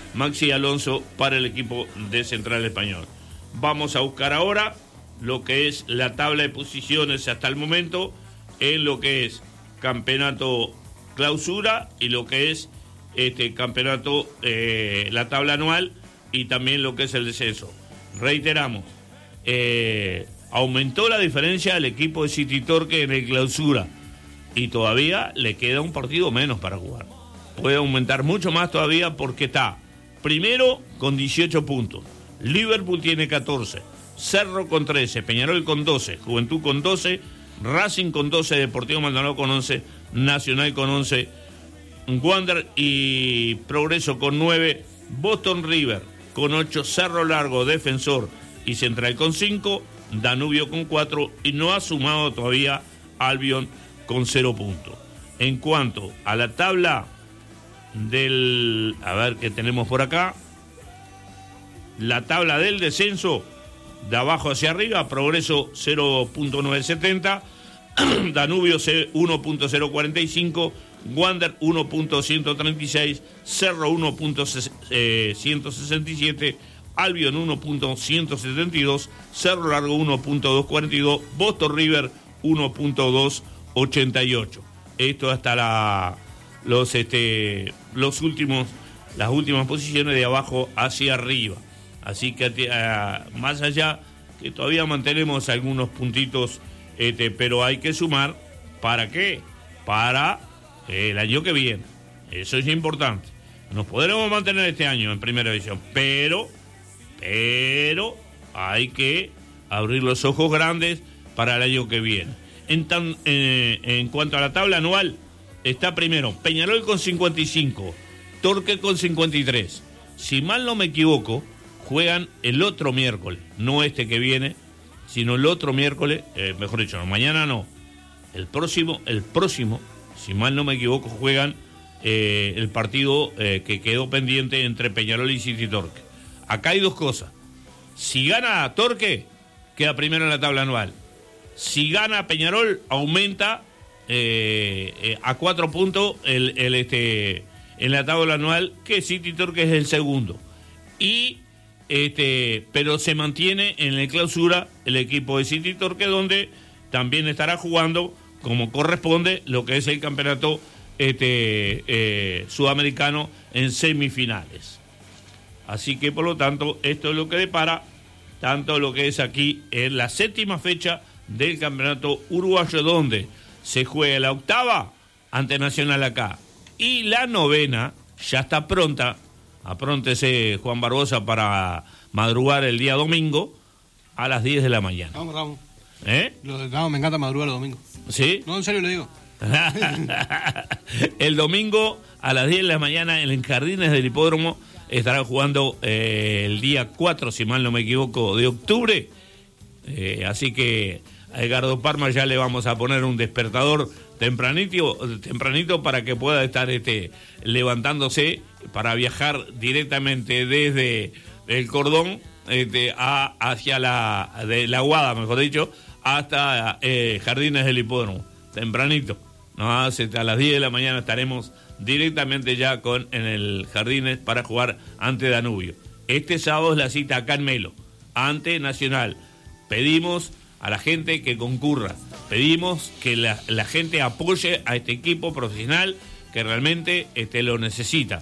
Maxi Alonso para el equipo de Central Español. Vamos a buscar ahora lo que es la tabla de posiciones hasta el momento en lo que es campeonato clausura y lo que es campeonato, la tabla anual y también lo que es el descenso. Reiteramos, aumentó la diferencia del equipo de City Torque en el clausura y todavía le queda un partido menos para jugar. Puede aumentar mucho más todavía porque está primero con 18 puntos, Liverpool tiene 14, Cerro con 13, Peñarol con 12, Juventud con 12, Racing con 12, Deportivo Maldonado con 11, Nacional con 11, Wander y Progreso con 9, Boston River con 8, Cerro Largo, Defensor y Central con 5, Danubio con 4 y no ha sumado todavía Albion con 0 puntos. En cuanto a la tabla a ver qué tenemos por acá, la tabla del descenso de abajo hacia arriba, Progreso 0.970, Danubio 1.045, Wander 1.136, Cerro 1.167, Albion 1.172, Cerro Largo 1.242, Boston River 1.288. Esto hasta las últimas posiciones de abajo hacia arriba. Así que más allá que todavía mantenemos algunos puntitos, pero hay que sumar. ¿Para qué? Para el año que viene. Eso es importante. Nos podremos mantener este año en primera división, pero hay que abrir los ojos grandes para el año que viene. En cuanto a la tabla anual, está primero Peñarol con 55, Torque con 53. Si mal no me equivoco, juegan el otro miércoles, no este que viene, sino el otro miércoles, mejor dicho, no, mañana no, el próximo, si mal no me equivoco, juegan el partido que quedó pendiente entre Peñarol y City Torque. Acá hay dos cosas. Si gana Torque, queda primero en la tabla anual. Si gana Peñarol, aumenta a 4 puntos en la tabla anual, que City Torque es el segundo. Pero se mantiene en la clausura el equipo de City Torque, donde también estará jugando como corresponde lo que es el campeonato sudamericano en semifinales. Así que por lo tanto esto es lo que depara tanto lo que es aquí en la séptima fecha del campeonato uruguayo, donde se juega la octava ante Nacional acá y la novena ya está pronta. Apróntese Juan Barbosa para madrugar el día domingo a las 10 de la mañana. Vamos, Ramón. No, me encanta madrugar los domingos. ¿Sí? No, en serio le digo. El domingo a las 10 de la mañana en Jardines del Hipódromo estarán jugando el día 4, si mal no me equivoco, de octubre. Así que a Edgardo Parma ya le vamos a poner un despertador tempranito para que pueda estar levantándose para viajar directamente desde el Cordón hacia de la Guada, mejor dicho, hasta Jardines del Hipódromo, tempranito. No, a las 10 de la mañana estaremos directamente ya en el Jardines para jugar ante Danubio. Este sábado es la cita acá en Melo, ante Nacional. Pedimos a la gente que concurra, pedimos que la gente apoye a este equipo profesional que realmente lo necesita.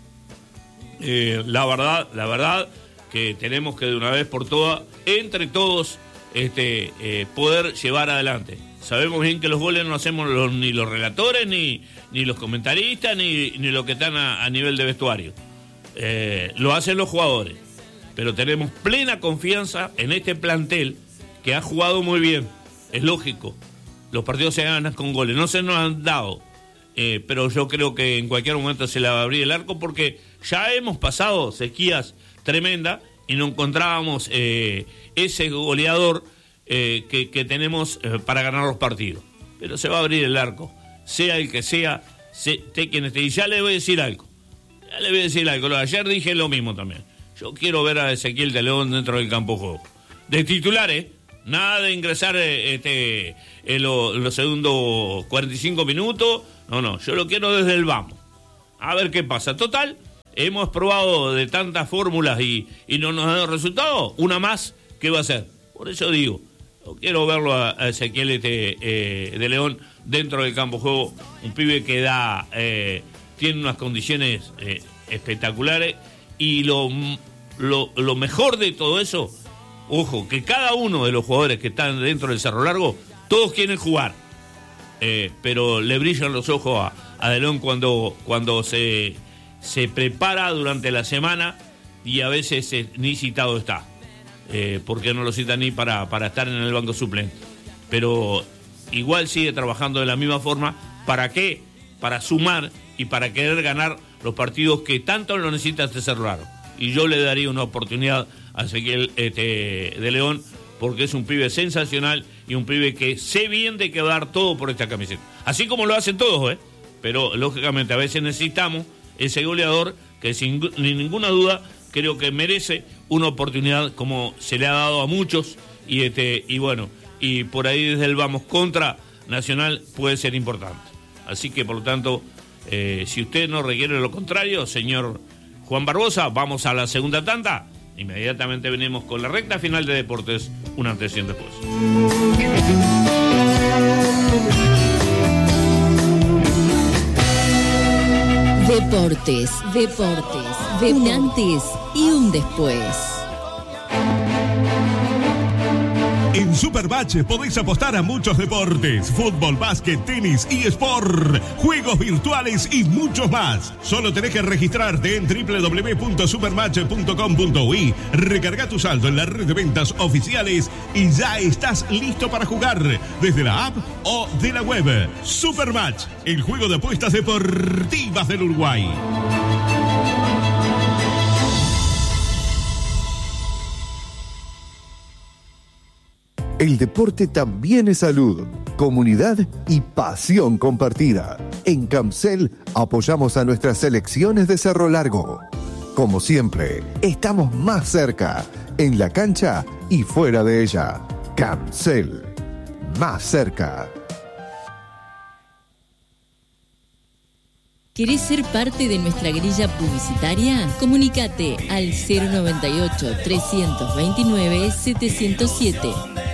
La verdad que tenemos que de una vez por todas, entre todos, poder llevar adelante. Sabemos bien que los goles no hacemos ni los relatores, ni los comentaristas, ni los que están a nivel de vestuario. Lo hacen los jugadores. Pero tenemos plena confianza en este plantel que ha jugado muy bien. Es lógico. Los partidos se ganan con goles. No se nos han dado. Pero yo creo que en cualquier momento se le va a abrir el arco, porque ya hemos pasado sequías tremendas y no encontrábamos ese goleador que tenemos para ganar los partidos. Pero se va a abrir el arco, sea el que sea, esté quien esté. Y ya le voy a decir algo. Ayer dije lo mismo también. Yo quiero ver a Ezequiel de León dentro del campo de juego. De titulares, nada de ingresar en los segundos 45 minutos. No, yo lo quiero desde el vamos. A ver qué pasa. Total, hemos probado de tantas fórmulas y no nos ha dado resultado, una más, ¿qué va a hacer? Por eso digo, quiero verlo a Ezequiel de León dentro del campo de juego, un pibe que tiene unas condiciones espectaculares, y lo mejor de todo eso, ojo, que cada uno de los jugadores que están dentro del Cerro Largo, todos quieren jugar, pero le brillan los ojos a De León cuando se prepara durante la semana, y a veces ni citado está, porque no lo cita ni para estar en el banco suplente, pero igual sigue trabajando de la misma forma. ¿Para qué? Para sumar y para querer ganar los partidos que tanto lo necesita este Cerro Largo. Y yo le daría una oportunidad a Ezequiel de León, porque es un pibe sensacional y un pibe que sé bien de que va a dar todo por esta camiseta. Así como lo hacen todos, pero lógicamente a veces necesitamos ese goleador que sin ninguna duda creo que merece una oportunidad como se le ha dado a muchos, y bueno, y por ahí desde el vamos contra Nacional puede ser importante. Así que por lo tanto, si usted no requiere lo contrario, señor Juan Barbosa, vamos a la segunda tanda. Inmediatamente venimos con la recta final de Deportes, un antes y un después. Deportes, un antes y un después. En Supermatch podéis apostar a muchos deportes: fútbol, básquet, tenis, eSport, juegos virtuales y muchos más. Solo tenés que registrarte en www.supermatch.com.uy, recarga tu saldo en la red de ventas oficiales y ya estás listo para jugar desde la app o de la web. Supermatch, el juego de apuestas deportivas del Uruguay. El deporte también es salud, comunidad y pasión compartida. En Camcel apoyamos a nuestras selecciones de Cerro Largo. Como siempre, estamos más cerca, en la cancha y fuera de ella. Camcel, más cerca. ¿Querés ser parte de nuestra grilla publicitaria? Comunícate al 098-329-707.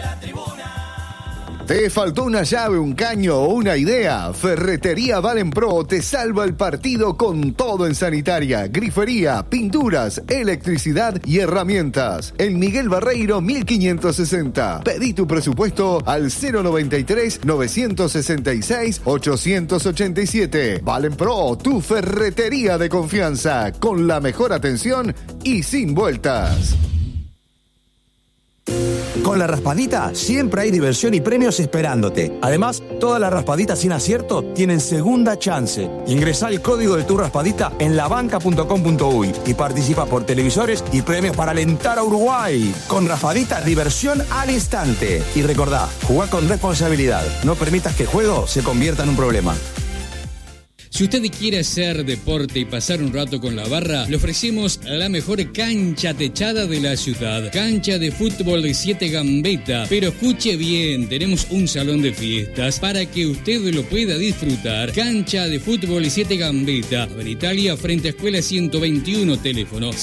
¿Te faltó una llave, un caño o una idea? Ferretería Valenpro te salva el partido con todo en sanitaria, grifería, pinturas, electricidad y herramientas. En Miguel Barreiro 1560. Pedí tu presupuesto al 093-966-887. Valenpro, tu ferretería de confianza, con la mejor atención y sin vueltas. Con la raspadita siempre hay diversión y premios esperándote. Además, todas las raspaditas sin acierto tienen segunda chance. Ingresá el código de tu raspadita en labanca.com.uy y participa por televisores y premios para alentar a Uruguay. Con raspadita, diversión al instante. Y recordá, jugá con responsabilidad. No permitas que el juego se convierta en un problema. Si usted quiere hacer deporte y pasar un rato con la barra, le ofrecemos la mejor cancha techada de la ciudad. Cancha de fútbol de 7 Gambetta. Pero escuche bien, tenemos un salón de fiestas para que usted lo pueda disfrutar. Cancha de fútbol de 7 Gambetta. En Italia, frente a Escuela 121, teléfono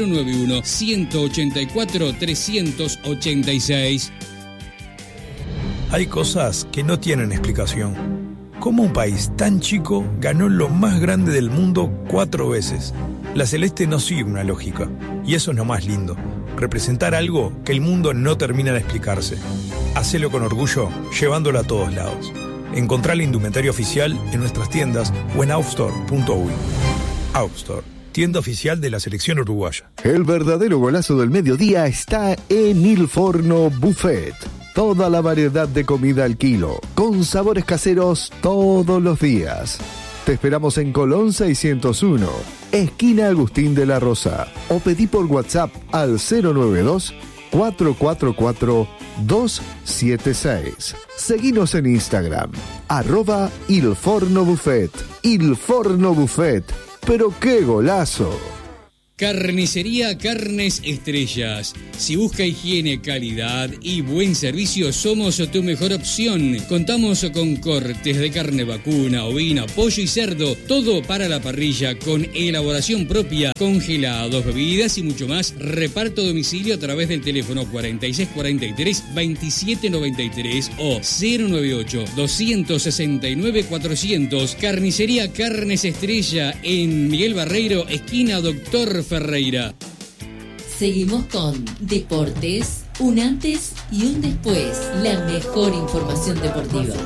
091-184-386. Hay cosas que no tienen explicación. ¿Cómo un país tan chico ganó lo más grande del mundo 4 veces? La Celeste no sigue una lógica, y eso es lo más lindo, representar algo que el mundo no termina de explicarse. Hacelo con orgullo, llevándolo a todos lados. Encontrá la indumentaria oficial en nuestras tiendas o en outstore.uy. Outstore, tienda oficial de la selección uruguaya. El verdadero golazo del mediodía está en Il Forno Buffet. Toda la variedad de comida al kilo, con sabores caseros todos los días. Te esperamos en Colón 601, esquina Agustín de la Rosa, o pedí por WhatsApp al 092-444-276. Seguinos en Instagram, @ilfornobuffet. Il Forno Buffet. ¡Pero qué golazo! Carnicería Carnes Estrellas. Si busca higiene, calidad y buen servicio, somos tu mejor opción. Contamos con cortes de carne vacuna, ovina, pollo y cerdo, todo para la parrilla con elaboración propia, congelados, bebidas y mucho más. Reparto a domicilio a través del teléfono 4643-2793 o 098-269-400. Carnicería Carnes Estrella en Miguel Barreiro, esquina Doctor Ferreira. Seguimos con Deportes, un antes y un después. La mejor información deportiva.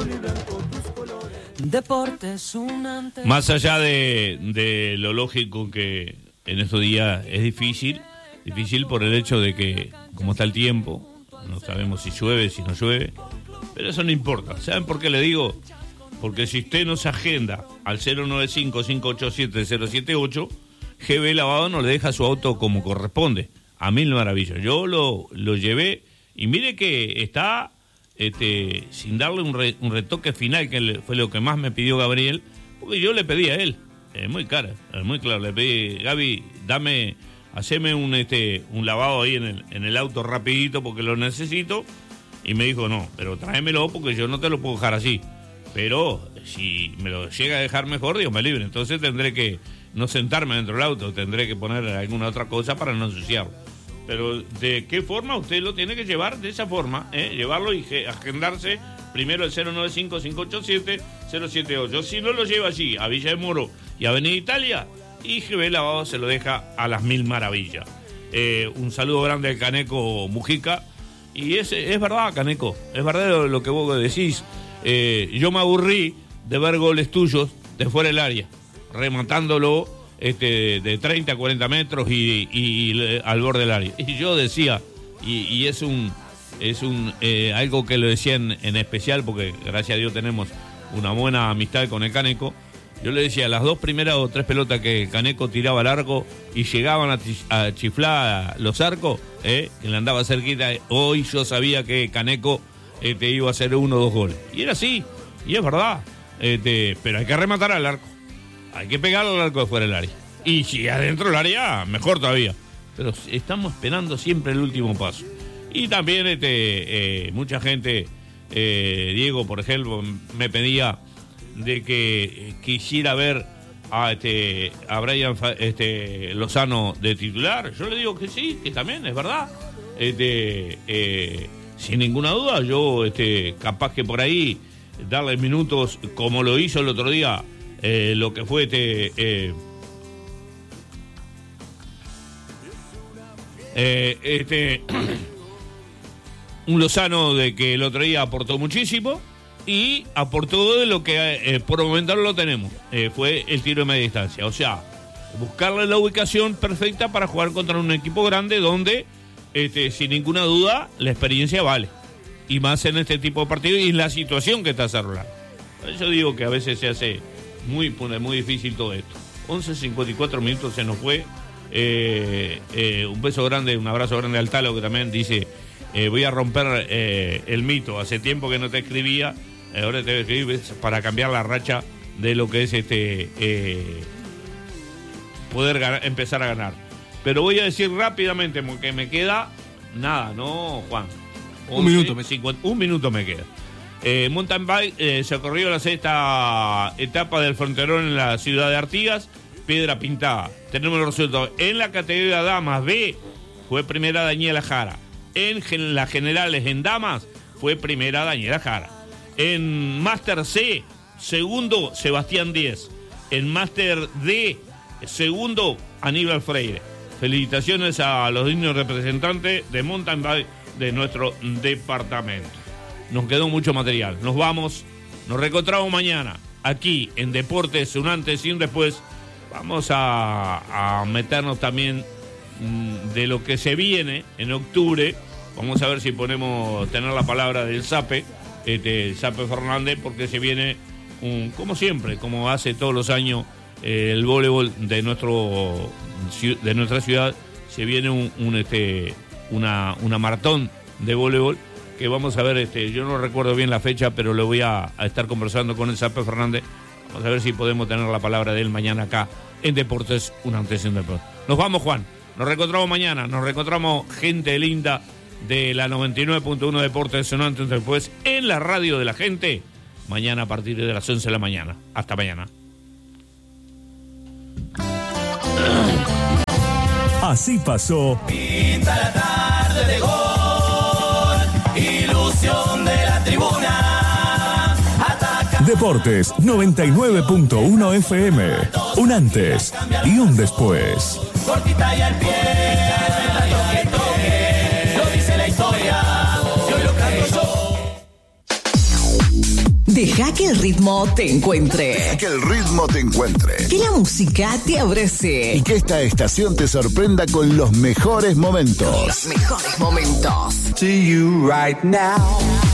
Deportes, un antes. Más allá de lo lógico que en estos días es difícil por el hecho de que, como está el tiempo, no sabemos si llueve, si no llueve, pero eso no importa. ¿Saben por qué le digo? Porque si usted no se agenda al 095-587-078, GB Lavado no le deja su auto como corresponde, a mil maravillas. Yo lo llevé y mire que está sin darle un retoque final, que fue lo que más me pidió Gabriel, porque yo le pedí a él, muy claro, le pedí, Gaby, haceme un lavado ahí en el auto rapidito porque lo necesito, y me dijo, no, pero tráemelo porque yo no te lo puedo dejar así, pero si me lo llega a dejar mejor, Dios me libre, entonces tendré que no sentarme dentro del auto, tendré que poner alguna otra cosa para no ensuciarlo. Pero ¿de qué forma usted lo tiene que llevar? De esa forma, llevarlo y agendarse primero el 095-587-078. Si no lo lleva allí, a Villa de Moro y Avenida Italia, y GB Lavado se lo deja a las mil maravillas. Un saludo grande al Caneco Mujica. Y es verdad, Caneco, es verdad lo que vos decís. Yo me aburrí de ver goles tuyos de fuera del área, rematándolo de 30 a 40 metros y al borde del área. Y yo decía, y es algo que lo decía en especial, porque gracias a Dios tenemos una buena amistad con el Caneco. Yo le decía, las dos primeras o tres pelotas que el Caneco tiraba largo y llegaban a chiflar los arcos, que le andaba cerquita, hoy yo sabía que Caneco iba a hacer 1 o 2 goles. Y era así, y es verdad. Pero hay que rematar al arco. Hay que pegarlo al arco de fuera del área. Y si adentro del área, mejor todavía. Pero estamos esperando siempre el último paso. Y también mucha gente, Diego, por ejemplo, me pedía de que quisiera ver a Brian Lozano de titular. Yo le digo que sí, que también es verdad. Sin ninguna duda, yo capaz que por ahí darle minutos como lo hizo el otro día, lo que fue un Lozano de que el otro día aportó muchísimo y aportó de lo que por momento lo tenemos, fue el tiro de media distancia, o sea, buscarle la ubicación perfecta para jugar contra un equipo grande donde sin ninguna duda la experiencia vale, y más en este tipo de partidos y en la situación que está desarrollando. Por eso digo que a veces se hace muy difícil todo esto. 11:54 minutos se nos fue. Un beso grande, un abrazo grande al Talo, que también dice, voy a romper el mito, hace tiempo que no te escribía, ahora te voy a escribir para cambiar la racha de lo que es poder empezar a ganar. Pero voy a decir rápidamente, porque me queda nada, ¿no, Juan? 1 minuto. 1 minuto me queda. Mountain Bike se corrió la 6ª etapa del Fronterón en la ciudad de Artigas, Piedra Pintada. Tenemos los resultados. En la categoría Damas B fue primera Daniela Jara. En las generales en Damas fue primera Daniela Jara. En Máster C, segundo Sebastián Díez. En Máster D, segundo Aníbal Freire. Felicitaciones a los dignos representantes de Mountain Bike de nuestro departamento. Nos quedó mucho material. Nos vamos, nos reencontramos mañana aquí en Deportes, un antes y un después. Vamos a meternos también de lo que se viene en octubre. Vamos a ver si podemos tener la palabra del Zape, Zape Fernández, porque se viene como siempre, como hace todos los años el voleibol de nuestra ciudad, se viene una maratón de voleibol que vamos a ver, yo no recuerdo bien la fecha, pero lo voy a estar conversando con el Zape Fernández. Vamos a ver si podemos tener la palabra de él mañana acá en Deportes, un antes y un después. Nos vamos, Juan. Nos reencontramos mañana. Nos reencontramos gente linda de la 99.1 Deportes, un antes y un después, en la radio de la gente. Mañana a partir de las 11 de la mañana. Hasta mañana. Así pasó. Pinta la tarde de gol, ilusión de la tribuna. Ataca. Deportes 99.1 FM. Un antes y un después. Cortita y al pie, toque, lo dice la historia. Yo lo canto yo. Deja que el ritmo te encuentre. Deja que el ritmo te encuentre. Que la música te abrace. Y que esta estación te sorprenda con los mejores momentos. Los mejores momentos. To you right now.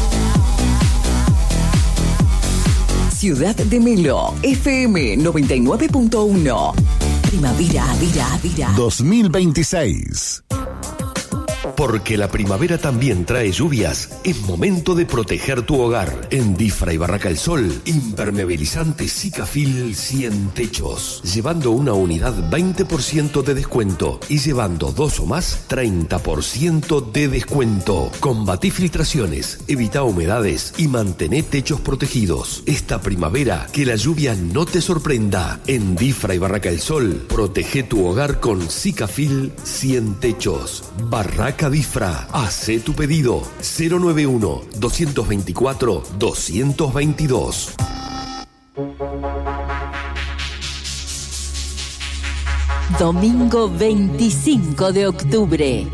Ciudad de Melo, FM 99.1. Primavera, vira. 2026. Porque la primavera también trae lluvias, es momento de proteger tu hogar. En Difra y Barraca El Sol, impermeabilizante Sikafil 100 techos. Llevando una unidad 20% de descuento y llevando 2 o más 30% de descuento. Combatí filtraciones, evita humedades y mantén techos protegidos. Esta primavera, que la lluvia no te sorprenda. En Difra y Barraca El Sol, protege tu hogar con Sikafil 100 techos. Barraca Difra, hace tu pedido 091-224-222. Domingo 25 de octubre.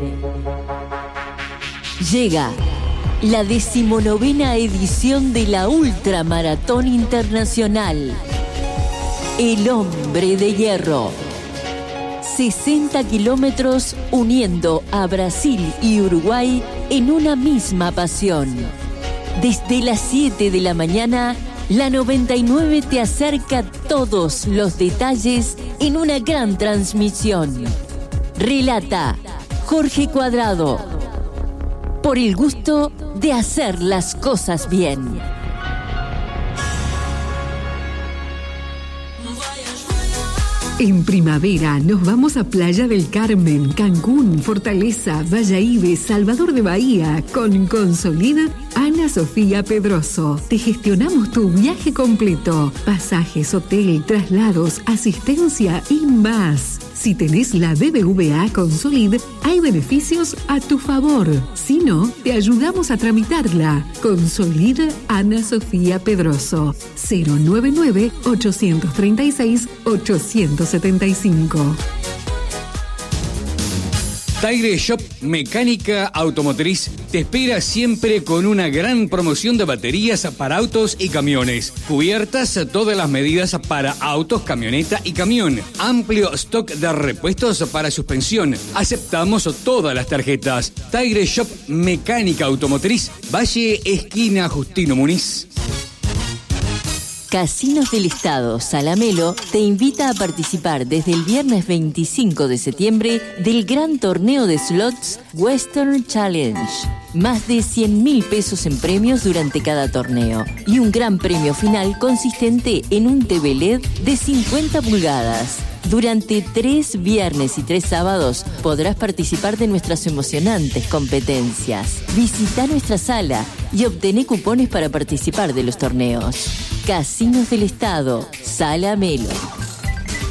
Llega la 19ª edición de la Ultramaratón Internacional. El Hombre de Hierro. 60 kilómetros uniendo a Brasil y Uruguay en una misma pasión. Desde las 7 de la mañana, la 99 te acerca todos los detalles en una gran transmisión. Relata Jorge Cuadrado. Por el gusto de hacer las cosas bien. En primavera nos vamos a Playa del Carmen, Cancún, Fortaleza, Valladolid, Salvador de Bahía, con Consolid Ana Sofía Pedroso. Te gestionamos tu viaje completo, pasajes, hotel, traslados, asistencia y más. Si tenés la BBVA Consolid, hay beneficios a tu favor. Si no, te ayudamos a tramitarla. Consolid Ana Sofía Pedroso. 099-836-875. Tire Shop Mecánica Automotriz te espera siempre con una gran promoción de baterías para autos y camiones. Cubiertas todas las medidas para autos, camioneta y camión. Amplio stock de repuestos para suspensión. Aceptamos todas las tarjetas. Tire Shop Mecánica Automotriz, Valle Esquina Justino Muniz. Casinos del Estado Salamelo te invita a participar desde el viernes 25 de septiembre del gran torneo de slots Western Challenge. Más de 100.000 pesos en premios durante cada torneo y un gran premio final consistente en un TV LED de 50 pulgadas. Durante 3 viernes y 3 sábados podrás participar de nuestras emocionantes competencias. Visita nuestra sala y obtené cupones para participar de los torneos. Casinos del Estado, Sala Melo.